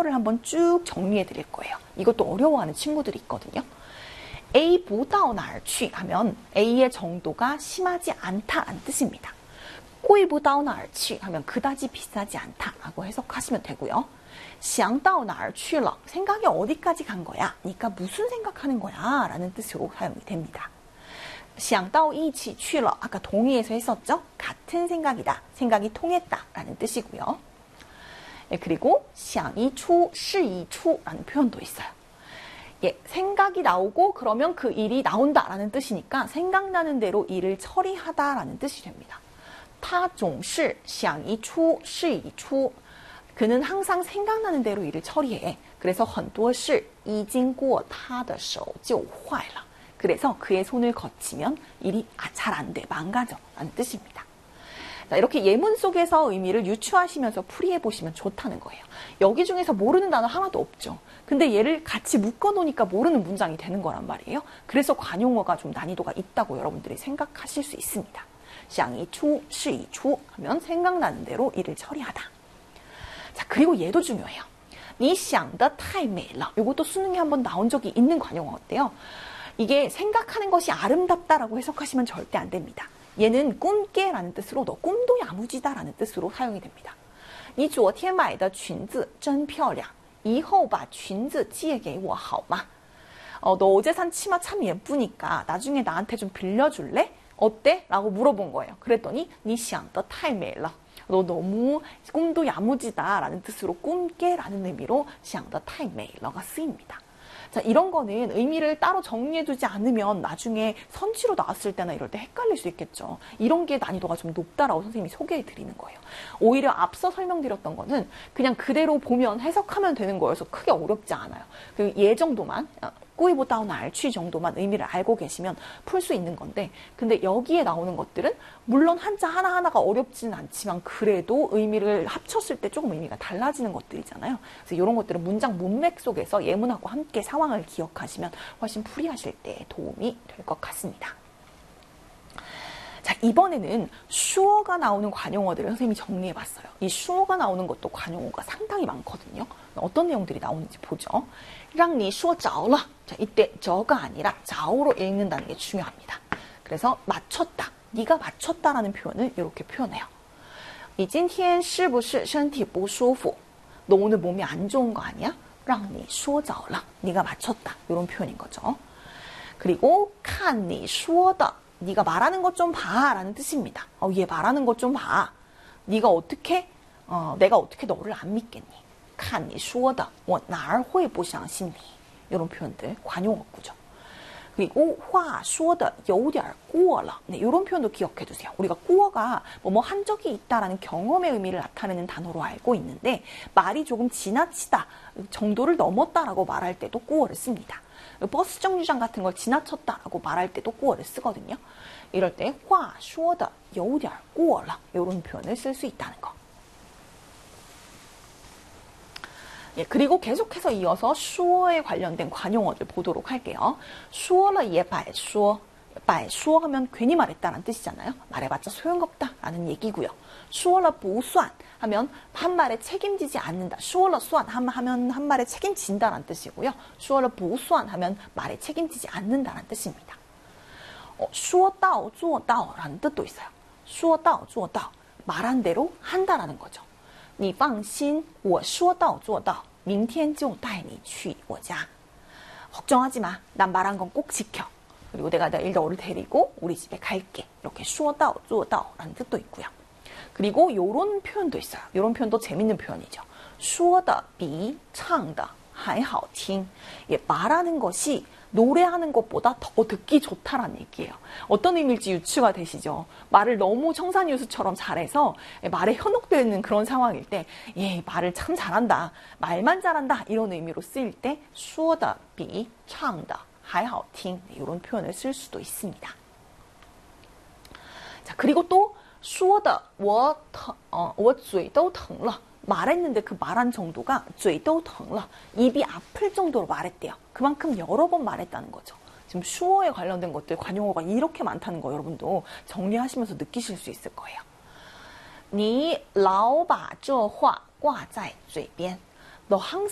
수어를 한번 쭉 정리해 드릴 거예요. 이것도 어려워하는 친구들이 있거든요. A 不到哪儿去 하면 A의 정도가 심하지 않다라는 뜻입니다. 贵不到哪儿去 하면 그다지 비싸지 않다라고 해석하시면 되고요. 想到哪儿去了 생각이 어디까지 간 거야? 그러니까 무슨 생각하는 거야? 라는 뜻으로 사용이 됩니다. 想到一起去了 아까 동의에서 했었죠? 같은 생각이다. 생각이 통했다 라는 뜻이고요. 예, 그리고 想一出是一出라는 표현도 있어요. 예, 생각이 나오고 그러면 그 일이 나온다 라는 뜻이니까 생각나는 대로 일을 처리하다 라는 뜻이 됩니다. 他总是想一出是一出 그는 항상 생각나는 대로 일을 처리해. 그래서 很多事已经过他的手就坏了. 그래서 그의 손을 거치면 일이 잘 안 돼, 망가져 라는 뜻입니다. 자, 이렇게 예문 속에서 의미를 유추하시면서 풀이해 보시면 좋다는 거예요. 여기 중에서 모르는 단어 하나도 없죠. 근데 얘를 같이 묶어 놓으니까 모르는 문장이 되는 거란 말이에요. 그래서 관용어가 좀 난이도가 있다고 여러분들이 생각하실 수 있습니다. 想一出是一出 하면 생각나는 대로 일을 처리하다. 자, 그리고 얘도 중요해요. 你想得太美了. 이것도 수능에 한번 나온 적이 있는 관용어인데요. 이게 생각하는 것이 아름답다라고 해석하시면 절대 안 됩니다. 얘는 꿈깨라는 뜻으로 너 꿈도 야무지다라는 뜻으로 사용이 됩니다. 你昨天买的裙子真漂亮以后把裙子借给我好吗? 너 어제 산 치마 참 예쁘니까 나중에 나한테 좀 빌려줄래? 어때? 라고 물어본 거예요. 그랬더니 你想得太美了. 너 너무 꿈도 야무지다 라는 뜻으로 꿈깨 라는 의미로 想得太美了가 쓰입니다. 자, 이런 거는 의미를 따로 정리해두지 않으면 나중에 선지로 나왔을 때나 이럴 때 헷갈릴 수 있겠죠. 이런 게 난이도가 좀 높다라고 선생님이 소개해드리는 거예요. 오히려 앞서 설명드렸던 거는 그냥 그대로 보면 해석하면 되는 거여서 크게 어렵지 않아요. 그 예 정도만 贵不到哪儿去 정도만 의미를 알고 계시면 풀 수 있는 건데, 근데 여기에 나오는 것들은 물론 한자 하나하나가 어렵지는 않지만 그래도 의미를 합쳤을 때 조금 의미가 달라지는 것들이잖아요. 그래서 이런 것들은 문장 문맥 속에서 예문하고 함께 상황을 기억하시면 훨씬 풀이하실 때 도움이 될 것 같습니다. 자, 이번에는 수어가 나오는 관용어들을 선생님이 정리해봤어요. 이 수어가 나오는 것도 관용어가 상당히 많거든요. 어떤 내용들이 나오는지 보죠. 让你说着了. 자, 이때 저가 아니라 자오로 읽는다는 게 중요합니다. 그래서 맞췄다. 네가 맞췄다라는 표현을 이렇게 표현해요. 你今天是不是身体不舒服? 너 오늘 몸이 안 좋은 거 아니야? 让你说着了. 네가 맞췄다. 이런 표현인 거죠. 그리고 看你说的. 네가 말하는 것 좀 봐 라는 뜻입니다. 얘 말하는 것 좀 봐. 네가 어떻게 내가 어떻게 너를 안 믿겠니? 看你说的我哪儿会不相信你? 이런 표현들 관용어구죠. 그리고 话说的有点过了. 네, 이런 표현도 기억해 두세요. 우리가 过가 뭐뭐 한 적이 있다라는 경험의 의미를 나타내는 단어로 알고 있는데 말이 조금 지나치다 정도를 넘었다라고 말할 때도 过를 씁니다. 버스 정류장 같은 걸 지나쳤다라고 말할 때도 过를 쓰거든요. 이럴 때 话说的有点过了 이런 표현을 쓸 수 있다는 거. 예, 그리고 계속해서 이어서 说에 관련된 관용어들 보도록 할게요. 说了也白说. 白说 하면 괜히 말했다라는 뜻이잖아요. 말해봤자 소용없다라는 얘기고요. 说了不算 하면 한 말에 책임지지 않는다. 说了算 하면 한 말에 책임진다라는 뜻이고요. 说了不算 하면 말에 책임지지 않는다라는 뜻입니다. 说到做到라는 뜻도 있어요. 说到做到 말한 대로 한다라는 거죠. 你放心我说到做到明天就带你去我家. 걱정하지 마. 난 말한 건 꼭 지켜. 그리고 내가 내일 너를 데리고 우리 집에 갈게. 이렇게 说到做到라는 뜻도 있고요. 그리고 이런 표현도 있어요. 이런 표현도 재밌는 표현이죠. 说的比唱的还好听. 예, 말하는 것이 노래하는 것보다 더 듣기 좋다라는 얘기예요. 어떤 의미일지 유추가 되시죠? 말을 너무 청산유수처럼 잘해서 말에 현혹되는 그런 상황일 때 예, 말을 참 잘한다. 말만 잘한다. 이런 의미로 쓰일 때 说的比唱的还好听 이런 표현을 쓸 수도 있습니다. 자, 그리고 또 说的我嘴都疼了. 말했는데 그 말한 정도가 嘴都疼了. 입이 아플 정도로 말했대요. 그만큼 여러 번 말했다는 거죠. 지금 수어에 관련된 것들 관용어가 이렇게 많다는 거 여러분도 정리하시면서 느끼실 수 있을 거예요. 你老把这话挂在嘴边. 너 항상